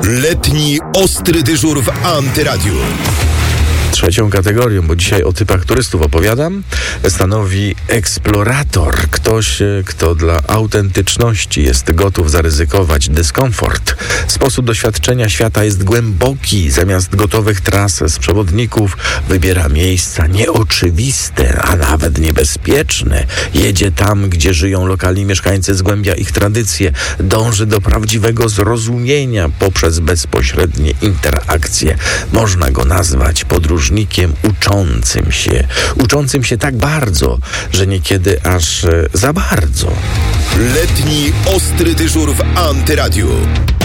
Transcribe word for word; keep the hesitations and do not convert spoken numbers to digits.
Letni ostry dyżur w Antyradiu. Trzecią kategorią, bo dzisiaj o typach turystów opowiadam, stanowi eksplorator. Ktoś, kto dla autentyczności jest gotów zaryzykować dyskomfort. Sposób doświadczenia świata jest głęboki. Zamiast gotowych tras z przewodników wybiera miejsca nieoczywiste, a nawet niebezpieczne. Jedzie tam, gdzie żyją lokalni mieszkańcy, zgłębia ich tradycje, dąży do prawdziwego zrozumienia poprzez bezpośrednie interakcje. Można go nazwać podróżnikiem uczącym się. Uczącym się tak bardzo, że niekiedy aż za bardzo. Letni ostry dyżur w Antyradiu.